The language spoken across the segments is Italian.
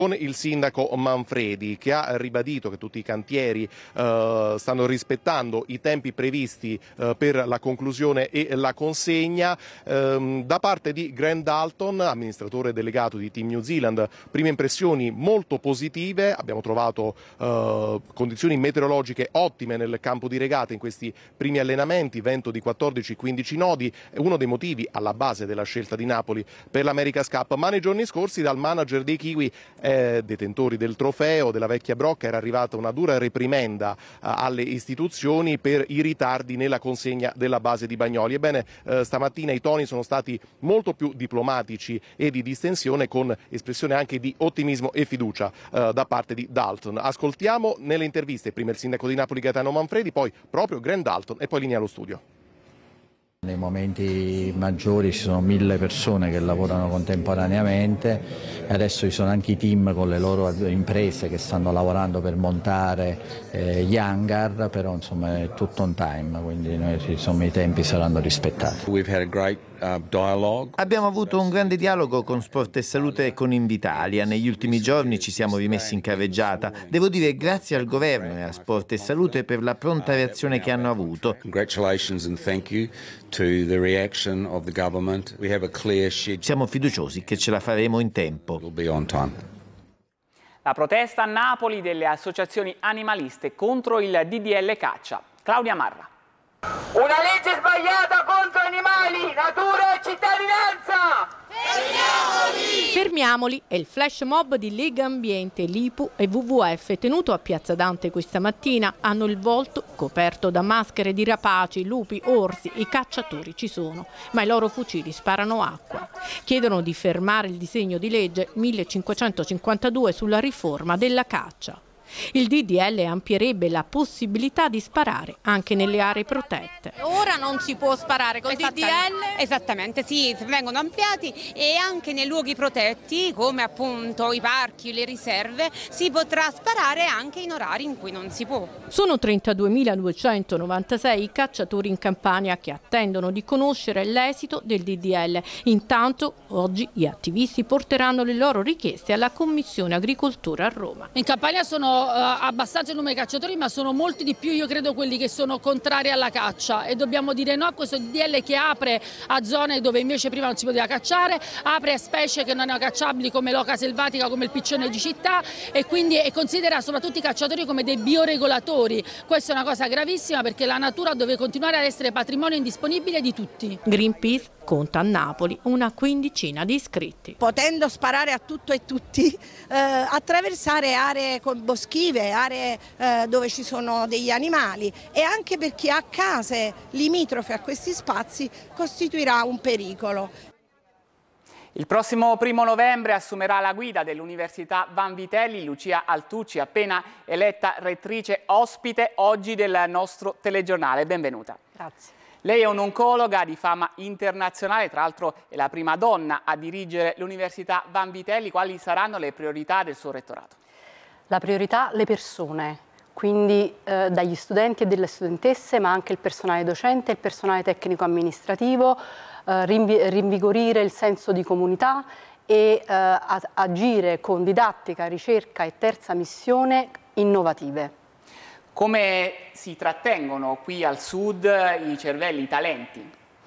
con il sindaco Manfredi, che ha ribadito che tutti i cantieri stanno rispettando i tempi previsti per la conclusione e la consegna. Da parte di Grant Dalton, amministratore delegato di Team New Zealand, prime impressioni molto positive. Abbiamo trovato condizioni meteorologiche ottime nel campo di regate in questi primi allenamenti, vento di 14-15 nodi, è uno dei motivi alla base della scelta di Napoli per l'America's Cup. Ma nei giorni scorsi dal manager dei Kiwi, detentori del trofeo della vecchia Brocca, era arrivata una dura reprimenda alle istituzioni per i ritardi nella consegna della base di Bagnoli. Ebbene, stamattina i toni sono stati molto più diplomatici e di distensione, con espressione anche di ottimismo e fiducia da parte di Dalton. Ascoltiamo nelle interviste prima il sindaco di Napoli Gaetano Manfredi, poi proprio Grant Dalton e poi linea allo studio. Nei momenti maggiori ci sono 1000 persone che lavorano contemporaneamente e adesso ci sono anche i team con le loro imprese che stanno lavorando per montare gli hangar, però insomma è tutto on time, quindi insomma, i tempi saranno rispettati. Abbiamo avuto un grande dialogo con Sport e Salute e con Invitalia. Negli ultimi giorni ci siamo rimessi in carreggiata. Devo dire grazie al governo e a Sport e Salute per la pronta reazione che hanno avuto. Congratulations and thank you to the reaction of the government. We have a clear schedule. Siamo fiduciosi che ce la faremo in tempo. We'll be on time. La protesta a Napoli delle associazioni animaliste contro il DDL caccia. Claudia Marra. Una legge sbagliata contro animali, natura e cittadinanza! Fermiamoli è il flash mob di Lega Ambiente, l'IPU e WWF tenuto a Piazza Dante questa mattina. Hanno il volto coperto da maschere di rapaci, lupi, orsi. I cacciatori ci sono, ma i loro fucili sparano acqua. Chiedono di fermare il disegno di legge 1552 sulla riforma della caccia. Il DDL ampierebbe la possibilità di sparare anche nelle aree protette. Ora non si può sparare col DDL? Esattamente, sì, vengono ampliati e anche nei luoghi protetti, come appunto i parchi, le riserve, si potrà sparare anche in orari in cui non si può. Sono 32.296 i cacciatori in Campania che attendono di conoscere l'esito del DDL. Intanto oggi gli attivisti porteranno le loro richieste alla Commissione Agricoltura a Roma. In Campania sono abbastanza il numero di cacciatori, ma sono molti di più, io credo, quelli che sono contrari alla caccia, e dobbiamo dire no a questo DDL che apre a zone dove invece prima non si poteva cacciare, apre a specie che non erano cacciabili come l'oca selvatica, come il piccione di città, e quindi considera soprattutto i cacciatori come dei bioregolatori. Questa è una cosa gravissima, perché la natura deve continuare ad essere patrimonio indisponibile di tutti. Greenpeace conta a Napoli una quindicina di iscritti. Potendo sparare a tutto e tutti, attraversare aree boschive, aree dove ci sono degli animali, e anche per chi ha case limitrofe a questi spazi costituirà un pericolo. Il prossimo 1° novembre assumerà la guida dell'Università Vanvitelli Lucia Altucci, appena eletta rettrice, ospite oggi del nostro telegiornale. Benvenuta. Grazie. Lei è un'oncologa di fama internazionale, tra l'altro è la prima donna a dirigere l'Università Vanvitelli. Quali saranno le priorità del suo rettorato? La priorità, le persone, quindi dagli studenti e delle studentesse, ma anche il personale docente, il personale tecnico-amministrativo, rinvigorire il senso di comunità e agire con didattica, ricerca e terza missione innovative. Come si trattengono qui al Sud i cervelli, i talenti?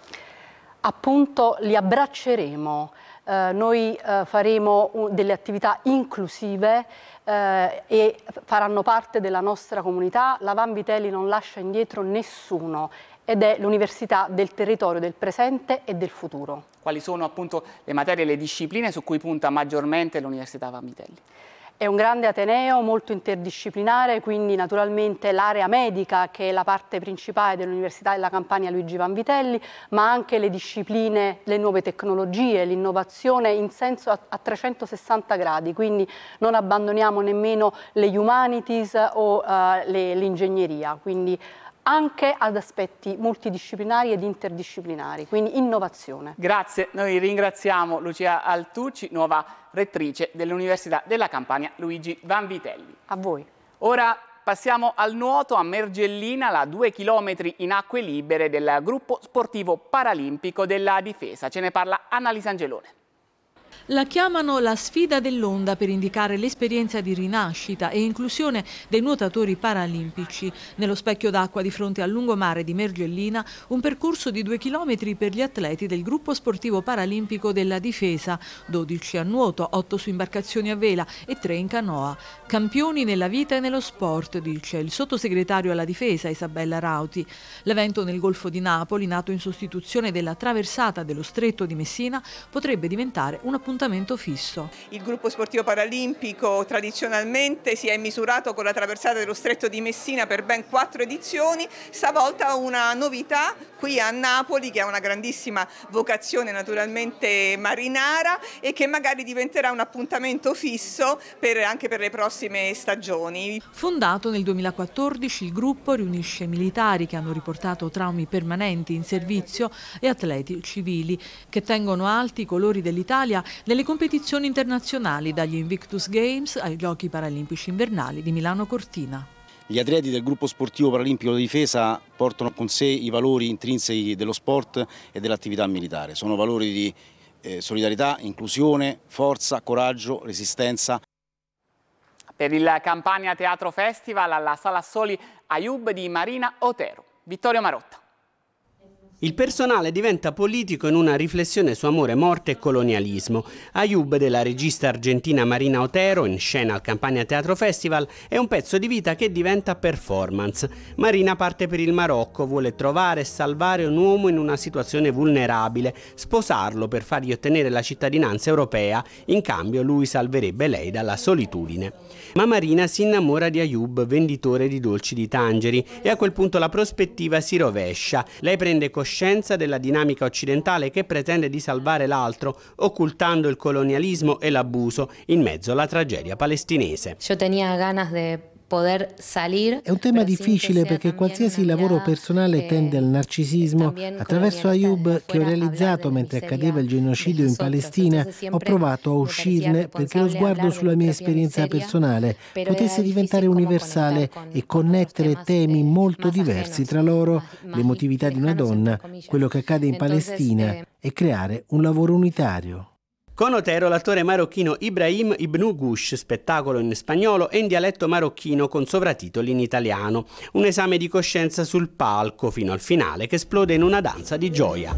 Appunto li abbracceremo, noi faremo delle attività inclusive e faranno parte della nostra comunità. La Vanvitelli non lascia indietro nessuno ed è l'università del territorio, del presente e del futuro. Quali sono appunto le materie e le discipline su cui punta maggiormente l'Università Vanvitelli? È un grande ateneo molto interdisciplinare, quindi naturalmente l'area medica, che è la parte principale dell'Università della Campania Luigi Vanvitelli, ma anche le discipline, le nuove tecnologie, l'innovazione in senso a 360 gradi, quindi non abbandoniamo nemmeno le humanities o l'ingegneria, quindi anche ad aspetti multidisciplinari ed interdisciplinari, quindi innovazione. Grazie, noi ringraziamo Lucia Altucci, nuova rettrice dell'Università della Campania Luigi Vanvitelli. A voi. Ora passiamo al nuoto a Mergellina, la 2 chilometri in acque libere del gruppo sportivo paralimpico della Difesa. Ce ne parla Annalisa Angelone. La chiamano la sfida dell'onda per indicare l'esperienza di rinascita e inclusione dei nuotatori paralimpici. Nello specchio d'acqua di fronte al lungomare di Mergellina, un percorso di 2 chilometri per gli atleti del gruppo sportivo paralimpico della Difesa, 12 a nuoto, 8 su imbarcazioni a vela e 3 in canoa. Campioni nella vita e nello sport, dice il sottosegretario alla Difesa Isabella Rauti. L'evento nel Golfo di Napoli, nato in sostituzione della traversata dello Stretto di Messina, potrebbe diventare un appuntamento fisso. Il gruppo sportivo paralimpico tradizionalmente si è misurato con la traversata dello Stretto di Messina per ben 4 edizioni, stavolta una novità qui a Napoli, che ha una grandissima vocazione naturalmente marinara e che magari diventerà un appuntamento fisso anche per le prossime stagioni. Fondato nel 2014, il gruppo riunisce militari che hanno riportato traumi permanenti in servizio e atleti civili che tengono alti i colori dell'Italia nelle competizioni internazionali, dagli Invictus Games ai Giochi Paralimpici Invernali di Milano Cortina. Gli atleti del gruppo sportivo paralimpico di Difesa portano con sé i valori intrinseci dello sport e dell'attività militare. Sono valori di solidarietà, inclusione, forza, coraggio, resistenza. Per il Campania Teatro Festival alla Sala Soli Ayub di Marina Otero. Vittorio Marotta. Il personale diventa politico in una riflessione su amore, morte e colonialismo. Ayub, della regista argentina Marina Otero, in scena al Campania Teatro Festival, è un pezzo di vita che diventa performance. Marina parte per il Marocco, vuole trovare e salvare un uomo in una situazione vulnerabile, sposarlo per fargli ottenere la cittadinanza europea, in cambio lui salverebbe lei dalla solitudine. Ma Marina si innamora di Ayub, venditore di dolci di Tangeri, e a quel punto la prospettiva si rovescia. Lei prende coscienza della dinamica occidentale che pretende di salvare l'altro, occultando il colonialismo e l'abuso in mezzo alla tragedia palestinese. Yo tenía ganas de poter salir. È un tema difficile perché qualsiasi lavoro personale tende al narcisismo. Attraverso Ayub, che ho realizzato mentre accadeva il genocidio in Palestina, ho provato a uscirne perché lo sguardo sulla mia esperienza personale potesse diventare universale e connettere temi molto diversi tra loro, l'emotività di una donna, quello che accade in Palestina e creare un lavoro unitario. Con Otero l'attore marocchino Ibrahim Ibn Goush, spettacolo in spagnolo e in dialetto marocchino con sovratitoli in italiano. Un esame di coscienza sul palco fino al finale che esplode in una danza di gioia.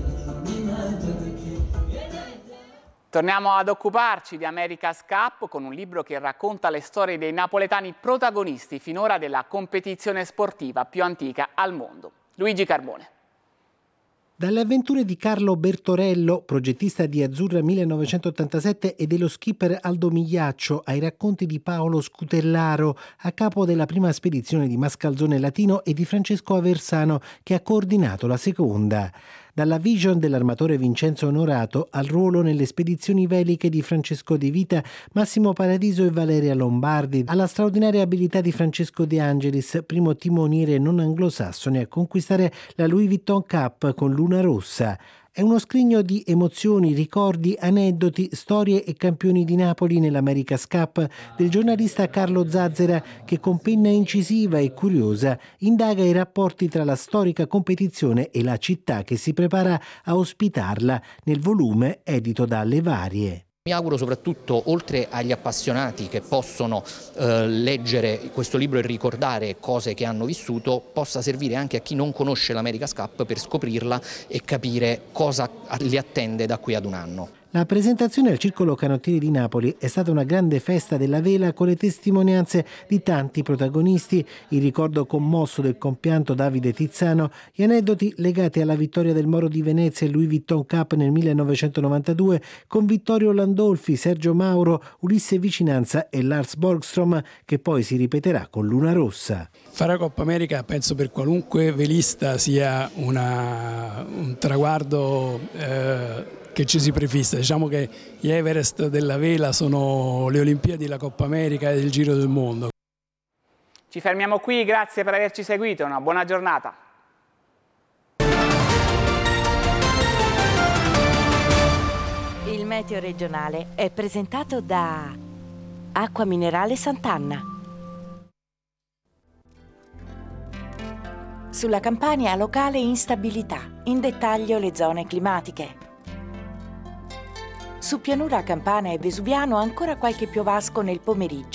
Torniamo ad occuparci di America's Cup con un libro che racconta le storie dei napoletani protagonisti finora della competizione sportiva più antica al mondo. Luigi Carbone. Dalle avventure di Carlo Bertorello, progettista di Azzurra 1987, e dello skipper Aldo Migliaccio, ai racconti di Paolo Scutellaro, a capo della prima spedizione di Mascalzone Latino, e di Francesco Aversano, che ha coordinato la seconda. Dalla vision dell'armatore Vincenzo Onorato al ruolo nelle spedizioni veliche di Francesco De Vita, Massimo Paradiso e Valeria Lombardi, alla straordinaria abilità di Francesco De Angelis, primo timoniere non anglosassone a conquistare la Louis Vuitton Cup con Luna Rossa. È uno scrigno di emozioni, ricordi, aneddoti, storie e campioni di Napoli nell'America's Cup del giornalista Carlo Zazzera, che con penna incisiva e curiosa indaga i rapporti tra la storica competizione e la città che si prepara a ospitarla nel volume edito da Le Varie. Mi auguro soprattutto, oltre agli appassionati che possono leggere questo libro e ricordare cose che hanno vissuto, possa servire anche a chi non conosce l'America's Cup per scoprirla e capire cosa li attende da qui ad un anno. La presentazione al Circolo Canottieri di Napoli è stata una grande festa della vela con le testimonianze di tanti protagonisti, il ricordo commosso del compianto Davide Tizzano, gli aneddoti legati alla vittoria del Moro di Venezia e Louis Vuitton Cup nel 1992 con Vittorio Landolfi, Sergio Mauro, Ulisse Vicinanza e Lars Borgstrom, che poi si ripeterà con Luna Rossa. Fare la Coppa America penso per qualunque velista sia un traguardo che ci si prefissa. Diciamo che gli Everest della vela sono le Olimpiadi, la Coppa America e il Giro del Mondo. Ci fermiamo qui, grazie per averci seguito, una buona giornata. Il meteo regionale è presentato da Acqua Minerale Sant'Anna. Sulla Campania locale instabilità, in dettaglio le zone climatiche. Su pianura Campana e Vesuviano ancora qualche piovasco nel pomeriggio.